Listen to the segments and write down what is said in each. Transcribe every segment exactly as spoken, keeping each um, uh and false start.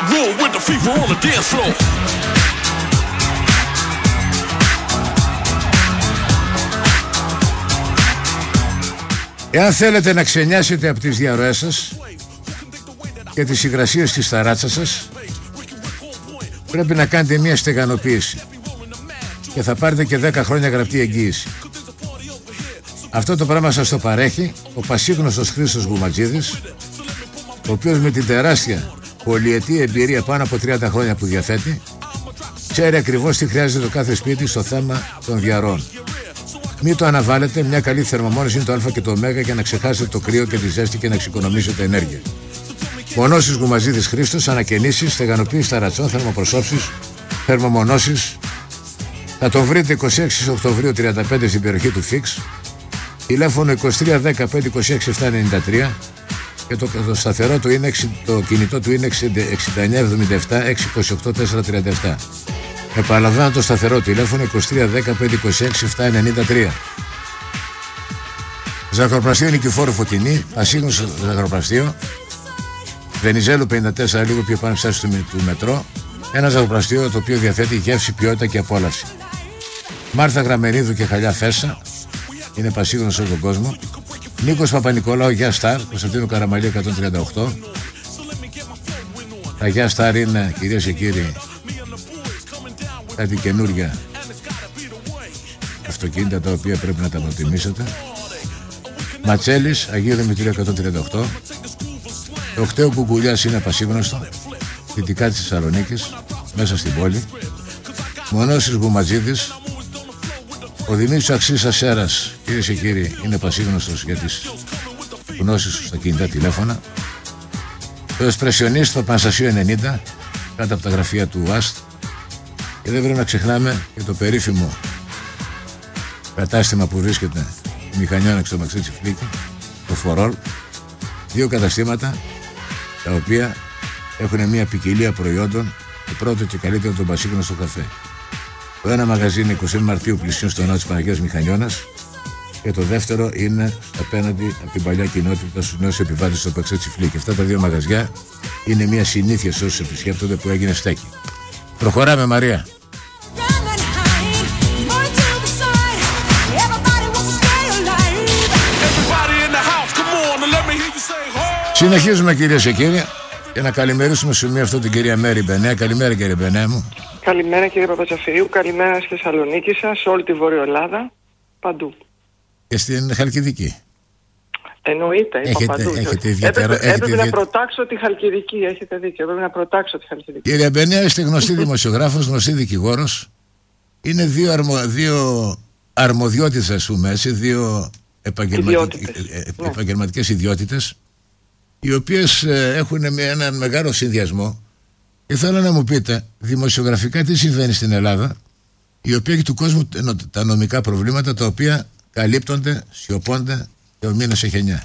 roll with the fever on the dance floor. Εάν θέλετε να ξενιάσετε από τις διαρροές σας και τις υγρασίες της ταράτσας σας, πρέπει να κάνετε μια στεγανοποίηση και θα πάρετε και δέκα χρόνια γραπτή εγγύηση. Αυτό το πράγμα σας το παρέχει ο πασίγνωστος Χρήστος Γουματζίδης, ο οποίος με την τεράστια πολυετή εμπειρία πάνω από τριάντα χρόνια που διαθέτει, ξέρει ακριβώς τι χρειάζεται το κάθε σπίτι στο θέμα των διαρροών. Μην το αναβάλλετε, μια καλή θερμομόνωση είναι το α και το ω για να ξεχάσετε το κρύο και τη ζέστη και να εξοικονομήσετε ενέργεια. Μονώσεις Γουμαζίδης Χρήστος, ανακαινήσεις, στεγανοποίηση ταρατσών, θερμοπροσώψεις, θερμομονώσεις. Θα τον βρείτε είκοσι έξι Οκτωβρίου τριάντα πέντε στην περιοχή του Φίξ. Τηλέφωνο είκοσι τρία δέκα πέντε είκοσι έξι επτακόσια ενενήντα τρία και το, το σταθερό του είναι, το κινητό του είναι εξήντα εννιά εβδομήντα επτά έξι είκοσι οκτώ τετρακόσια τριάντα επτά. Επαναλαμβάνω το σταθερό τηλέφωνο είκοσι τρία δέκα πέντε είκοσι έξι επτακόσια ενενήντα τρία. Ζαχαροπλαστείο Νικηφόρου Φωτεινή, ασύγνωστο ζαχαροπλαστείο, Βενιζέλου πενήντα τέσσερα, λίγο πιο πάνω ψάσεις του, του μετρό. Ένα ζαχαροπλαστείο το οποίο διαθέτει γεύση, ποιότητα και απόλαυση. Μάρθα Γραμμενίδου και Χαλιά Φέσσα, είναι πασίγνωστο στον κόσμο. Νίκος Παπα-Νικολάου, Γεια Σταρ, Κωνσταντίνου Καραμαλή εκατόν τριάντα οκτώ. Τα Γεια Σταρ είναι, κυρίες και κύριοι, κάτι καινούρια αυτοκίνητα τα οποία πρέπει να τα προτιμήσετε. Ματσέλης, Αγίου Δημητρίου εκατόν τριάντα οκτώ. Το κτέο Κουκουλιάς είναι πασίγνωστο, δυτικά της Θεσσαλονίκης, μέσα στην πόλη. Μονώσεις Γουματζίδης. Ο Δημήτρης Αξής Ασέρας, κυρίες και κύριοι, είναι πασίγνωστος για τις γνώσεις του στα κινητά τηλέφωνα. Το Εσπρεσιονίστ στο Παναστασίου ενενήντα, κάτω από τα γραφεία του ΟΑΣΤ. Και δεν πρέπει να ξεχνάμε και το περίφημο κατάστημα που βρίσκεται Μηχανιώνεξ στο Μαξί Τσιφλίκη, το Φορόλ. Δύο καταστήματα τα οποία έχουν μια ποικιλία προϊόντων, το πρώτο και καλύτερο τον πασίγνωστο καφέ. Το ένα μαγαζί είναι είκοσι Μαρτίου πλησίων στο ναό της Παναγίας Μηχανιώνας και το δεύτερο είναι απέναντι από την παλιά κοινότητα στους νέους επιβάτες στο Παξί Τσιφλίκη. Αυτά τα δύο μαγαζιά είναι μια συνήθεια σε όσους επισκέπτονται που έγινε στέκη. Προχωράμε, Μαρία. Συνεχίζουμε, κυρίες και κύριοι, και να καλημερίσουμε στο σημείο αυτό την κυρία Μέρη Μπενέα. Καλημέρα, κύριε Μπενέα μου. Καλημέρα, κύριε Παπατσαφυρίου. καλημέρα στη Θεσσαλονίκη σας, σε όλη τη Βόρεια Ελλάδα, παντού. Και στην Χαλκιδική. Εννοείται, είπα έχετε, παντού. Έχετε ιδιαίτερα, έπρεπε έχετε έπρεπε ιδια... να προτάξω τη Χαλκιδική, έχετε δίκιο. Έπρεπε να προτάξω τη Χαλκιδική. Κύριε Μπενέα, είστε γνωστή δημοσιογράφος, γνωστή δικηγόρος. Είναι δύο, αρμο... δύο αρμοδιότητες, ας πούμε έτσι, δύο επαγγελματικ... ναι. επαγγελματικές ιδιότητες, οι οποίες ε, έχουν έναν μεγάλο συνδυασμό. Και θέλω να μου πείτε δημοσιογραφικά τι συμβαίνει στην Ελλάδα, η οποία έχει του κόσμου τα νομικά προβλήματα τα οποία καλύπτονται, σιωπώνται και ο μήνας έχει εννιά.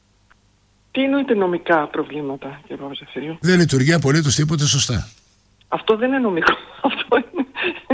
Τι εννοείται νομικά προβλήματα, κύριε Παπατσαφυρίου? Δεν λειτουργεί απολύτως τίποτα σωστά. Αυτό δεν είναι νομικό. Αυτό είναι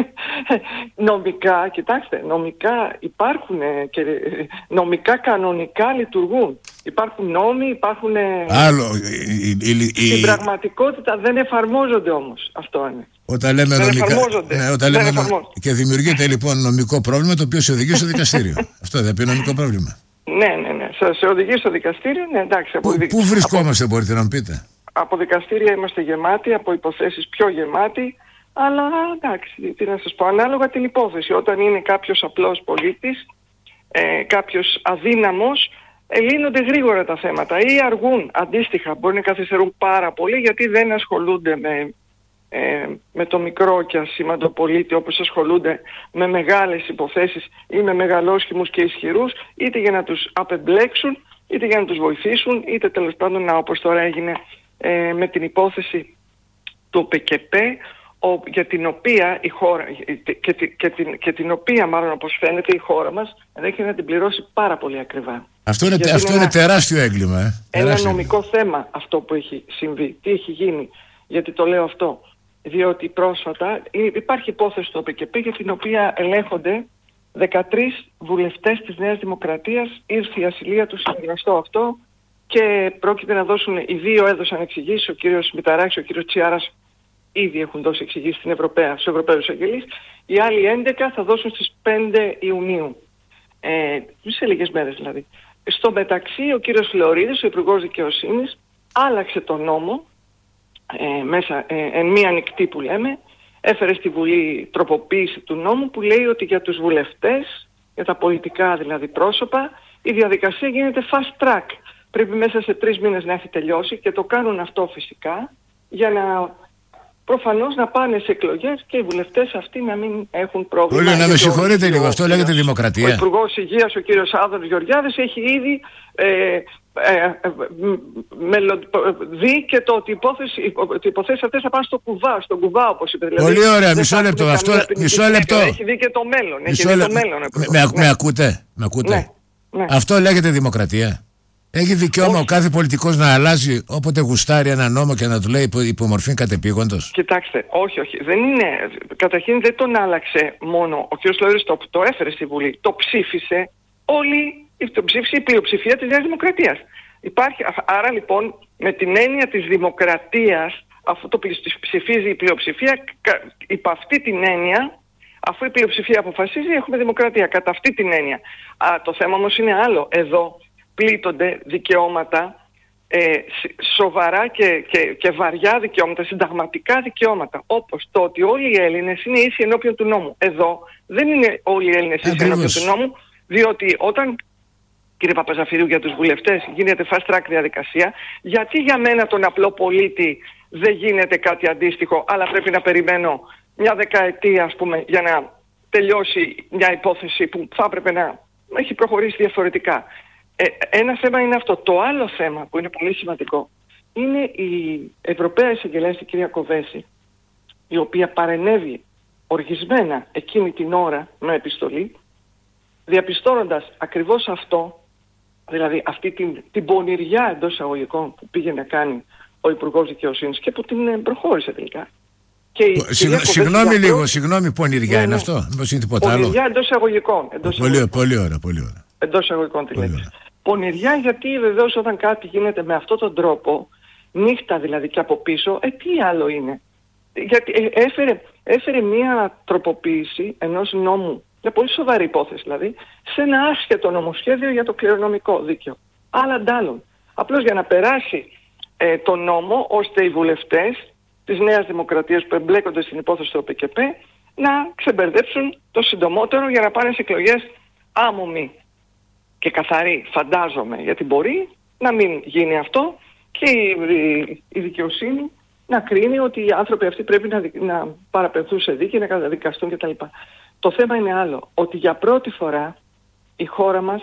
νομικά, κοιτάξτε, νομικά υπάρχουν και νομικά κανονικά λειτουργούν. Υπάρχουν νόμοι, υπάρχουν... Άλλο, η, η, η, στην πραγματικότητα δεν εφαρμόζονται όμως. Αυτό είναι. Όταν λέμε δεν νομικά, εφαρμόζονται. Ναι, όταν δεν λέμε εφαρμόζονται. Και δημιουργείται λοιπόν νομικό πρόβλημα το οποίο σε οδηγεί στο δικαστήριο. Αυτό δεν πει νομικό πρόβλημα. Ναι, ναι, ναι. Σε, σε οδηγεί στο δικαστήριο, ναι, εντάξει. Πού, πού βρισκόμαστε, από, μπορείτε να μου πείτε? Από δικαστήρια είμαστε γεμάτοι, από υποθέσεις πιο γεμάτοι, αλλά εντάξει, τι να σας πω, ανάλογα την υπόθεση. Όταν είναι κάποιος απλός πολίτης, ε, κάποιος αδύναμος, λύνονται γρήγορα τα θέματα ή αργούν αντίστοιχα, μπορεί να καθυστερούν πάρα πολύ γιατί δεν ασχολούνται με, ε, με το μικρό και ασήμαντο πολίτη όπως ασχολούνται με μεγάλες υποθέσεις ή με μεγαλόσχημους και ισχυρούς, είτε για να τους απεμπλέξουν είτε για να τους βοηθήσουν, είτε τέλος πάντων να, όπως τώρα έγινε ε, με την υπόθεση του ΠΚΠ, ο, για την οποία η χώρα και, και, και, την, και την οποία μάλλον όπως φαίνεται η χώρα μας ενδέχεται να την πληρώσει πάρα πολύ ακριβά. Αυτό είναι, αυτό είναι, είναι τεράστιο έγκλημα. Ε. Ένα τεράστιο νομικό έγκλημα. θέμα αυτό που έχει συμβεί. Τι έχει γίνει? Γιατί το λέω αυτό? Διότι πρόσφατα υπάρχει υπόθεση στο ΠΚΠ για την οποία ελέγχονται δεκατρείς βουλευτές της Νέας Δημοκρατίας. Ήρθε η ασυλία του, συνεργαστώ αυτό, και πρόκειται να δώσουν, οι δύο έδωσαν εξηγήσεις, ο κύριος Μηταράκης, ο κύριος Τσιάρας ήδη έχουν δώσει εξηγήσεις στην Ευρωπαία, στους Ευρωπαίους Εισαγγελείς. Οι άλλοι έντεκα θα δώσουν στις πέντε Ιουνίου, ε, σε λίγες μέρες δηλαδή. Στο μεταξύ ο κύριος Φλωρίδης, ο Υπουργός Δικαιοσύνης, άλλαξε τον νόμο ε, μέσα ε, εν μία νυχτή που λέμε, έφερε στη Βουλή τροποποίηση του νόμου που λέει ότι για τους βουλευτές, για τα πολιτικά δηλαδή πρόσωπα, η διαδικασία γίνεται fast track. Πρέπει μέσα σε τρεις μήνες να έχει τελειώσει και το κάνουν αυτό φυσικά για να προφανώς να πάνε σε εκλογές και οι βουλευτές αυτοί να μην έχουν πρόβλημα. Όλοι να με συγχωρείτε λίγο, αυτό λέγεται δημοκρατία. Ο Υπουργός Υγείας, ο κύριος Άδωνης Γεωργιάδης, έχει ήδη ε, ε, ε, μελο, δει και το ότι οι υποθέσεις αυτές θα πάνε στο κουβά, στον κουβά όπως είπε. Δηλαδή, πολύ ωραία, μισό λεπτό. Αυτό, μισό λεπτό. Έχει δει και το μέλλον. Έχει δει το μέλλον με, με, ναι. με ακούτε, με ακούτε. Ναι, ναι. Αυτό λέγεται δημοκρατία. Έχει δικαίωμα όχι. ο κάθε πολιτικός να αλλάζει όποτε γουστάρει ένα νόμο και να του λέει υπό, υπό μορφή κατεπήγοντος. Κοιτάξτε, όχι, όχι. Δεν είναι. Καταρχήν δεν τον άλλαξε μόνο. Ο κ. Φλωρίδης το, το έφερε στη Βουλή. Το ψήφισε όλη, το ψήφισε η πλειοψηφία της Νέας Δημοκρατίας. Υπάρχει, άρα λοιπόν με την έννοια της δημοκρατίας, αφού το ψηφίζει η πλειοψηφία, υπ' αυτή την έννοια, αφού η πλειοψηφία αποφασίζει, έχουμε δημοκρατία. Κατά αυτή την έννοια. Α, το θέμα όμως είναι άλλο. Εδώ πλήττονται δικαιώματα, ε, σοβαρά και, και, και βαριά δικαιώματα, συνταγματικά δικαιώματα, όπως το ότι όλοι οι Έλληνες είναι ίσοι ενώπιον του νόμου. Εδώ δεν είναι όλοι οι Έλληνες ίσοι ενώπιον του νόμου, διότι όταν, κύριε Παπαζαφυρίου, για τους βουλευτές γίνεται fast track διαδικασία, γιατί για μένα τον απλό πολίτη δεν γίνεται κάτι αντίστοιχο, αλλά πρέπει να περιμένω μια δεκαετία, ας πούμε, για να τελειώσει μια υπόθεση που θα έπρεπε να έχει προχωρήσει διαφορετικά. Ε, ένα θέμα είναι αυτό. Το άλλο θέμα που είναι πολύ σημαντικό είναι η Ευρωπαία Εισαγγελέας, η κυρία Κοβέση, η οποία παρενέβη οργισμένα εκείνη την ώρα με επιστολή, διαπιστώνοντας ακριβώς αυτό, δηλαδή αυτή την, την πονηριά εντός εισαγωγικών που πήγε να κάνει ο Υπουργός Δικαιοσύνης και που την προχώρησε τελικά. Συγγνώμη, συγγνώμη λίγο, συγγνώμη, πονηριά ναι, είναι ναι. αυτό, μήπως είναι τίποτα άλλο. Πονηριά εντός εισαγωγικών. Πολύ, πολύ ωραία, πολύ ωραία. Εντός εισαγωγικών τη λέξη. Πονηριά γιατί βεβαίως όταν κάτι γίνεται με αυτόν τον τρόπο, νύχτα δηλαδή και από πίσω, ε τι άλλο είναι. Γιατί ε, έφερε, έφερε μία τροποποίηση ενός νόμου, μια πολύ σοβαρή υπόθεση δηλαδή, σε ένα άσχετο νομοσχέδιο για το κληρονομικό δίκαιο. Άλλα ντάλλον. Απλώς για να περάσει ε, το νόμο, ώστε οι βουλευτές της Νέας Δημοκρατίας που εμπλέκονται στην υπόθεση του ΟΠΚΠ να ξεμπερδέψουν το συντομότερο για να πάνε σε εκλογές άμομοι και καθαροί, φαντάζομαι, γιατί μπορεί να μην γίνει αυτό και η, η, η δικαιοσύνη να κρίνει ότι οι άνθρωποι αυτοί πρέπει να, να παραπεμφθούν σε δίκη, να καταδικαστούν κτλ. Το θέμα είναι άλλο, ότι για πρώτη φορά η χώρα μας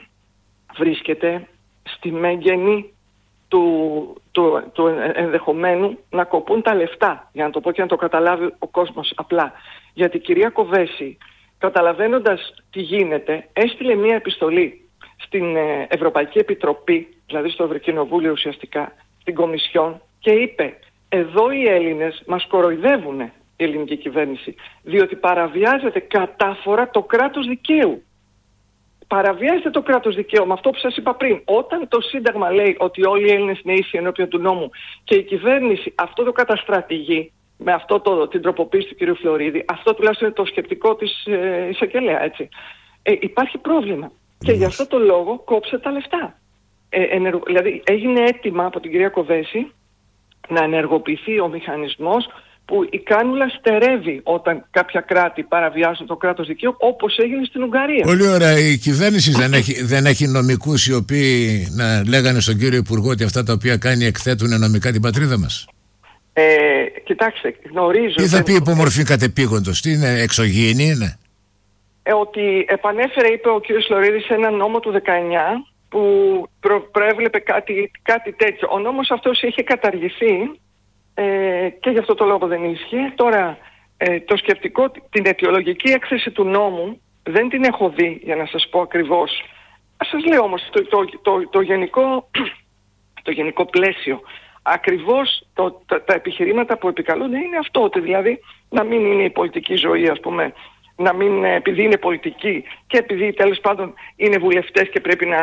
βρίσκεται στη μέγενη του, του, του ενδεχομένου να κοπούν τα λεφτά, για να το πω και να το καταλάβει ο κόσμος απλά. Γιατί η κυρία Κοβέση, καταλαβαίνοντας τι γίνεται, έστειλε μία επιστολή στην Ευρωπαϊκή Επιτροπή, δηλαδή στο Ευρωκοινοβούλιο ουσιαστικά, στην Κομισιόν, και είπε εδώ οι Έλληνες μας κοροϊδεύουν, η ελληνική κυβέρνηση, διότι παραβιάζεται κατάφορα το κράτος δικαίου. Παραβιάζεται το κράτος δικαίου με αυτό που σας είπα πριν. Όταν το Σύνταγμα λέει ότι όλοι οι Έλληνες είναι ίσοι ενώπιον του νόμου και η κυβέρνηση αυτό το καταστρατηγεί, με αυτό το, την τροποποίηση του κ. Φλωρίδη, αυτό τουλάχιστον είναι το σκεπτικό της ε, εισαγγελέα, έτσι. Ε, υπάρχει πρόβλημα. Και γι' αυτό το λόγο κόψε τα λεφτά. Ε, ενεργο, δηλαδή έγινε αίτημα από την κυρία Κοβέση να ενεργοποιηθεί ο μηχανισμός που η κάνουλα στερεύει όταν κάποια κράτη παραβιάζουν το κράτος δικαίου, όπως έγινε στην Ουγγαρία. Πολύ ωραία. Η κυβέρνηση δεν έχει, δεν έχει νομικούς οι οποίοι να λέγανε στον κύριο Υπουργό ότι αυτά τα οποία κάνει εκθέτουν νομικά την πατρίδα μας. Ε, κοιτάξτε, γνωρίζω... Τι θα πει υπομορφή κατεπήγοντος, τι είναι, εξωγήινη είναι? Ε, ότι επανέφερε, είπε ο κ. Φλωρίδης, σε ένα νόμο του δεκαεννιά που προ, προέβλεπε κάτι, κάτι τέτοιο. Ο νόμος αυτός είχε καταργηθεί ε, και γι' αυτό το λόγο δεν ίσχυε. Τώρα ε, το σκεπτικό, την αιτιολογική έκθεση του νόμου δεν την έχω δει για να σας πω ακριβώς. Ας σας λέω όμως το, το, το, το, γενικό, το γενικό πλαίσιο. Ακριβώς το, τα, τα επιχειρήματα που επικαλούνται είναι αυτό, ότι δηλαδή να μην είναι η πολιτική ζωή, ας πούμε, να μην, επειδή είναι πολιτική και επειδή τέλος πάντων είναι βουλευτές και πρέπει να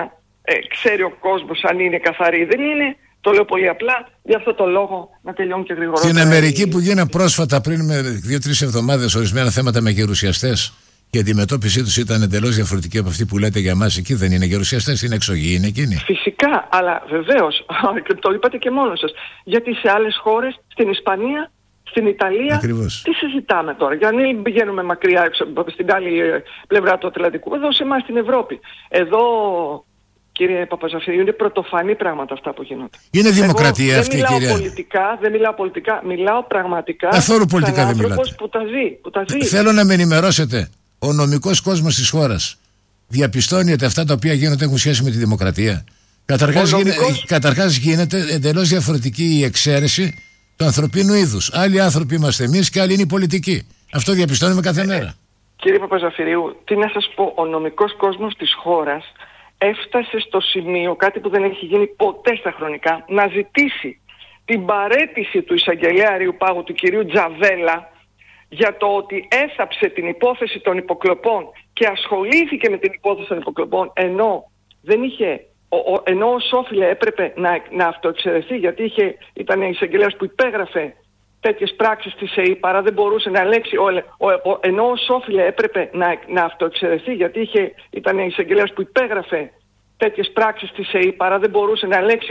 ε, ξέρει ο κόσμος αν είναι καθαρή ή δεν είναι. Το λέω πολύ απλά, γι' αυτό το λόγο να τελειώνει και γρηγορότερα. Στην Αμερική που γίνανε πρόσφατα πριν με δύο-τρεις εβδομάδες ορισμένα θέματα με γερουσιαστές και η αντιμετώπιση τους ήταν εντελώς διαφορετική από αυτή που λέτε για μας. Εκεί δεν είναι γερουσιαστές, είναι εξωγήινοι, είναι εκείνοι. Φυσικά, αλλά βεβαίως, το είπατε και μόνος σας. Γιατί σε άλλες χώρες, στην Ισπανία, στην Ιταλία, ακριβώς. Τι συζητάμε τώρα, για να μην πηγαίνουμε μακριά έξω, στην άλλη πλευρά του Ατλαντικού, εδώ σε εμάς στην Ευρώπη. Εδώ, κύριε Παπαζαφυρίου, είναι πρωτοφανή πράγματα αυτά που γίνονται. Είναι δημοκρατία Εγώ αυτή, δεν κυρία. μιλάω πολιτικά, δεν μιλάω πολιτικά, μιλάω πραγματικά. Καθόλου πολιτικά σαν δεν μιλάτε. άνθρωπος που τα ζει, που τα ζει. Θέλω να με ενημερώσετε. Ο νομικός κόσμος της χώρας διαπιστώνει ότι αυτά τα οποία γίνονται έχουν σχέση με τη δημοκρατία. Καταρχάς, νομικός... γίνεται, καταρχάς γίνεται εντελώς διαφορετική η εξαίρεση του ανθρωπίνου είδους. Άλλοι άνθρωποι είμαστε εμείς και άλλοι είναι οι πολιτικοί. Αυτό διαπιστώνουμε κάθε μέρα. Κύριε Παπαζαφυρίου, τι να σας πω, ο νομικός κόσμος της χώρας έφτασε στο σημείο, κάτι που δεν έχει γίνει ποτέ στα χρονικά, να ζητήσει την παραίτηση του εισαγγελέα Αριού Πάγου, του κυρίου Τζαβέλα, για το ότι έθαψε την υπόθεση των υποκλοπών και ασχολήθηκε με την υπόθεση των υποκλοπών, ενώ δεν είχε, ο, ο, ενώ ο Σόφιλε έπρεπε να, να αυτοεξαιρεθεί, γιατί είχε, ήταν εισαγγελέας που υπέγραφε τέτοιες πράξεις της ΕΕ, παρά δεν μπορούσε να ελέγξει, ο, ο, ο, ενώ ο Σόφιλε έπρεπε να, να αυτοεξαιρεθεί, γιατί είχε, ήταν εισαγγελέας που υπέγραφε τέτοιες πράξεις της ΕΕ, παρά δεν μπορούσε να ελέγξει